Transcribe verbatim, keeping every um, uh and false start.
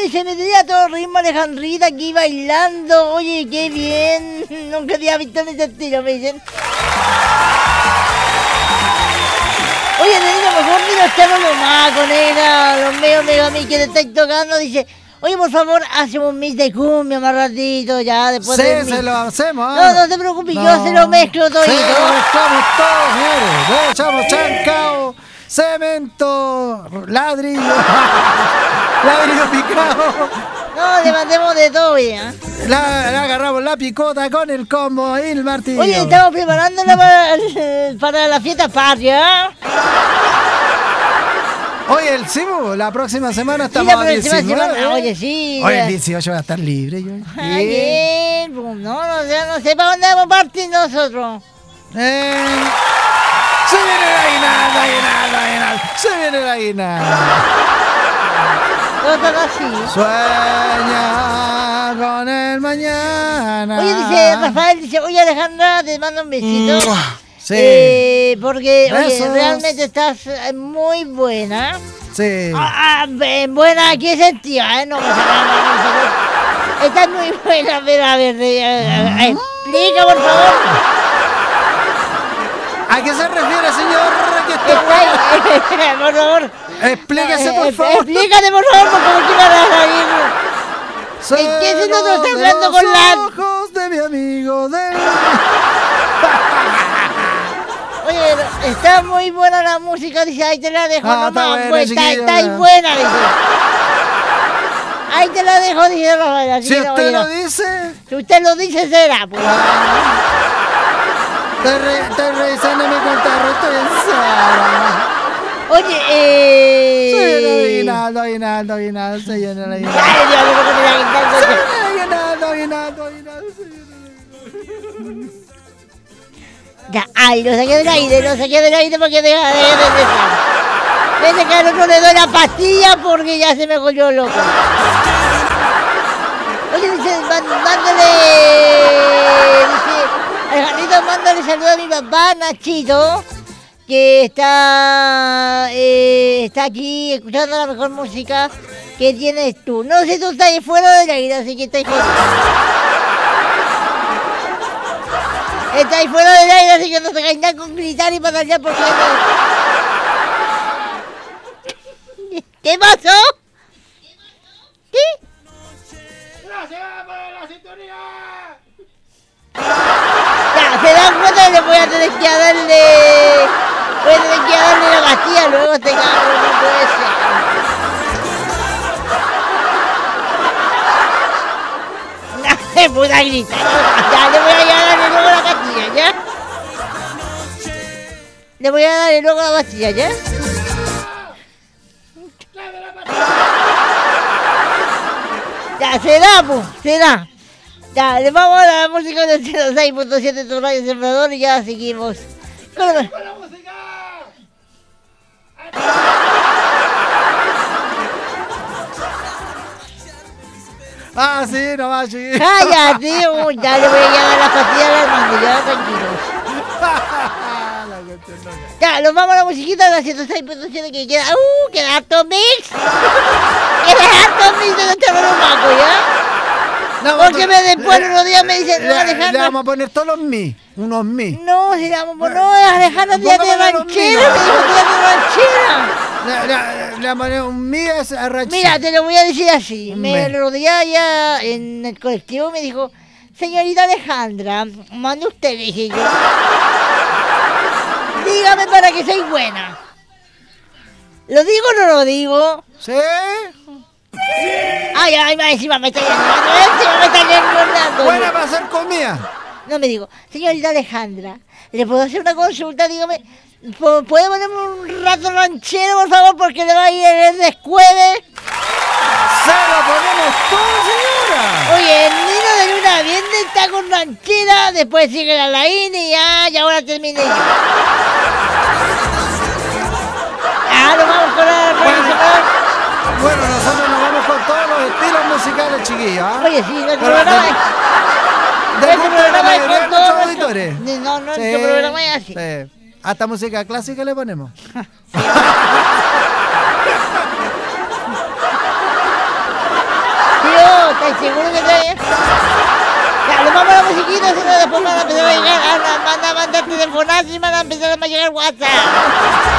Oye, se me tenía todo el ritmo Alejandrita aquí bailando. Oye, qué bien. Nunca había visto en ese estilo, me dicen. Oye, nena, mejor ni los chavos los macos, nena. Los meos, meos a mí que te estáis tocando. Dice, oye, por favor, hacemos un mix de cumbia más ratito, ya, después sí, del se mix. lo hacemos. ¿eh? No, no te preocupes, no. yo se lo mezclo todo. Sí, lo mezclamos todo, señores. Le echamos chancao, cemento, ladrillo, ladrillo picado. No, le mandemos de todo, ya. La, la agarramos la picota con el combo y el martillo. Oye, estamos preparándola para, para la fiesta patria. Oye, el Simu, la próxima semana Sí, estamos la a próxima diecinueve. semana, oye, sí. Oye, el dieciocho va a estar libre. Yo. Ayer, no, no sé, no sé para dónde vamos a partir nosotros. Eh, se viene el aguinaldo, aguinaldo, aguinaldo. Se viene el aguinaldo. Todo está así. Sueña con el mañana. Oye, dice Rafael, dice, oye Alejandra, te mando un besito. Sí. Eh, porque, oye, Besos. realmente estás muy buena. Sí. Ah, ah, buena, ¿a qué sentido? Eh? No pasa nada. Estás muy buena, pero a ver, eh, eh, explica, por favor. ¿A qué se refiere, señor? Que está Está, por favor. Explíquese, por Eh, favor. Explícate, por favor, porque no quiero salir. ¿En qué sentido tú estás hablando con la...? Los ojos de mi amigo del... Oye, está muy buena la música, dice, ahí te la dejo Ah, está nomás, buena, pues, está, chiquillo. está ahí buena, dice. Ahí te la dejo, dice Rafael, así Si que no, usted oye, lo no. dice... Si usted lo dice, será, pues. Estoy, re, estoy revisando mi cuenta de red, estoy en Sara. Oye, eh... Se viene el aguinaldo, aguinaldo, aguinaldo, se viene el aguinaldo. Ay, Dios, no me la guitarra, Se coche. viene el aguinaldo, aguinaldo, aguinaldo, se viene el aguinaldo. Ya, ay, lo saqué del aire, lo saqué del aire porque deja de regresar. Vete que al otro le doy la pastilla porque ya se me cogió loco. Oye, dice, má- mándale, dice, Alejandrito, mándale saludos a mi papá, Nachito, que está, eh, está aquí escuchando la mejor música que tienes tú. No sé, tú estás ahí fuera del aire, así que estás jodido. Está ahí fuera del aire, así que no te nada con gritar y patallar porque... ¿Qué pasó? ¿Qué? ¡Gracias por la sintonía! Ya, se dan cuenta que le voy a tener que darle... Voy a tener que darle la pastilla luego este cabrón, no puede ser. No se puta gritar. Ya, le voy a darle luego la pastilla, ¿ya? Le voy a darle luego la pastilla, ¿ya? Ya, se da, pues, se da. Ya, le vamos a la música del ciento seis punto siete tu radio Sembrador y ya seguimos. Con la... Ah, sí, nomás, chiquillo. Cállate, uy, ya le voy a dar la pastilla al Armando, ya, tranquilos. La cuestión loca. Ya, nos vamos a la musiquita de la ciento seis punto siete que queda. ¡Uh! ¡Queda harto mix! ¡Queda harto mix de nuestro maco, ya! No, Porque tú- me después los días me dicen, no, Le, le Alejandra. vamos a poner todos los mi, unos mi. No, si le vamos a poner, no, Alejandra, tía de Póngame los ranchera, míos. me dijo tía de ranchera. Le, le, le vamos a poner un mi a ese ranchero. Mira, te lo voy a decir así. Me Me. lo día allá en el colectivo y me dijo, señorita Alejandra, mande usted, le dije yo. Dígame para que soy buena. ¿Lo digo o no lo digo? ¿Sí? Ay, ay, ay, encima me está llamando, encima me está llamando. Buena para hacer comida. No me digo, señorita Alejandra, ¿le puedo hacer una consulta? Dígame, ¿pu- ¿puede ponerme un rato ranchero, por favor? Porque le va a ir el descueve. Se lo ponemos todo, señora. Oye, el niño de Luna bien está con ranchera, después sigue la Laín y ya, y ahora terminé yo. Ah, nos vamos con la Bueno. Bueno, nosotros nos vamos con todos los estilos musicales, chiquillos. ¿ah? Oye, sí, nuestro Pero programa de- es... de nuestro gusto de la programa es mayoría de con nuestros todos nuestros- auditores. No, no, Sí, nuestro programa es así. sí. Hasta música clásica le ponemos. ¿Estás seguro que está bien? Ya, le vamos a la musiquita, si no después van a empezar a llegar, a, van a mandar telefonazos y van a empezar a llegar WhatsApp.